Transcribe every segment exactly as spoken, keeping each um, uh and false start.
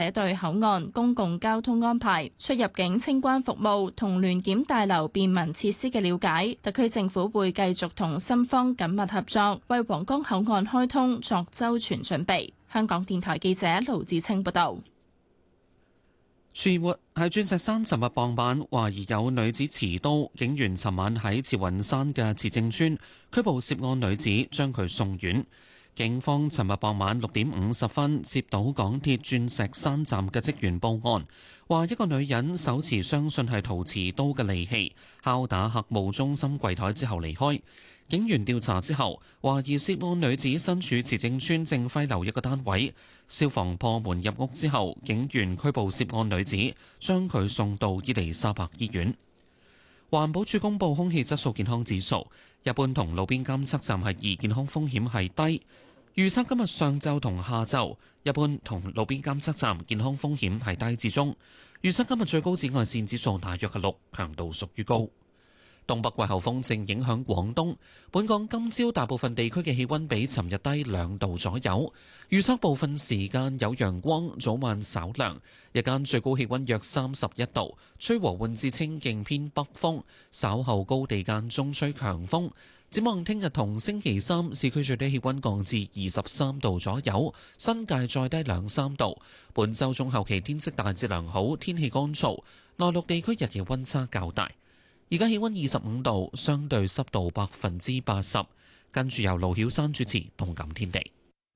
者對口岸公共交通安排、出入境清關服務同聯檢大樓便民設施嘅了解。特區政府會繼續同深方緊密合作，為皇崗口岸開通作周全準備。香港電台記者盧志清報道。 荃灣喺鑽石山尋日傍晚，懷疑有女子持刀，警員尋晚喺慈雲山嘅慈正村拘捕涉案女子，將佢送院。警方尋日傍晚六點五十分接到港鐵鑽石山站嘅職員報案，話一個女人手持相信係陶瓷刀嘅利器，敲打客務中心櫃台之後離開。警員調查之後，懷疑涉案女子身處慈正村正輝樓一個單位。消防破門入屋之後，警員拘捕涉案女子，將佢送到伊利沙伯醫院。環保署公布空氣質素健康指數，一般同路邊監測站係二，健康風險係低。預測今日上晝同下晝，一般同路邊監測站健康風險係低至中。預測今日最高紫外線指數大約係六，強度屬於高。東北季候風正影響廣東，本港今朝大部分地區嘅氣溫比尋日低兩度左右。預測部分時間有陽光，早晚稍涼，日間最高氣溫約三十一度，吹和緩至清勁偏北風，稍後高地間中吹強風。展望聽日同星期三，市區最低氣溫降至二十三度左右，新界再低兩三度。本週中後期天色大致良好，天氣乾燥，內陸地區日夜溫差較大。而家氣溫二十五度，相對濕度百分之八十。跟住由盧曉山主持《動感天地》。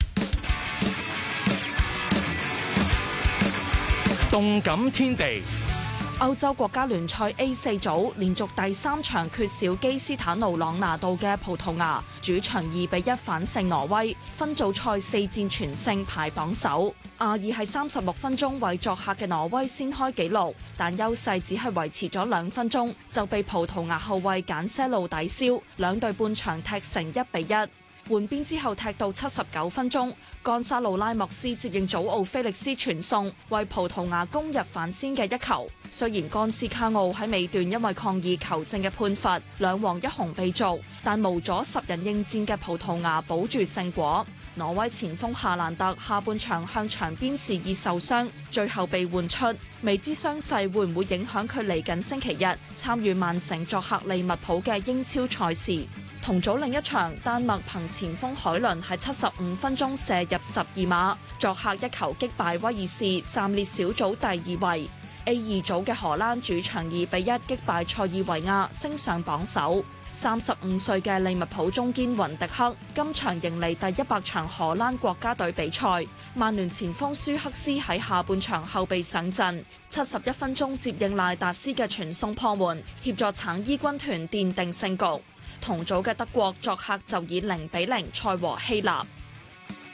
動感天地。 歐洲國家聯賽 A 四組連續第三場缺少基斯坦奴朗拿度嘅葡萄牙，主場二比一反勝挪威，分組賽四戰全勝排榜首。阿爾喺三十六分鐘為作客嘅挪威先開紀錄，但優勢只係維持咗兩分鐘，就被葡萄牙後衛簡些路抵消，兩隊半場踢成一比一。換邊之後踢到七十九分鐘，干沙路拉莫斯接應祖奧菲力斯傳送，為葡萄牙攻入反先嘅一球。雖然干斯卡奧喺尾段因為抗議球證嘅判罰，兩黃一紅被逐，但無阻十人應戰嘅葡萄牙保住勝果。挪威前鋒夏蘭特下半場向場邊示意受傷，最後被換出，未知傷勢會唔會影響佢嚟緊星期日參與曼城作客利物浦嘅英超賽事。同組另一場，丹麥憑前鋒海倫喺七十五分鐘射入十二碼，作客一球擊敗威爾士，暫列小組第二位。A 二組嘅荷蘭主場二比一擊敗塞爾維亞，升上榜首。三十五歲嘅利物浦中堅雲迪克今場迎嚟第一百場荷蘭國家隊比賽。曼聯前鋒舒克斯喺下半場後備上陣，七十一分鐘接應賴達斯嘅傳送破門，協助橙衣軍團奠定勝局。同組嘅德國作客就以零比零賽和希臘。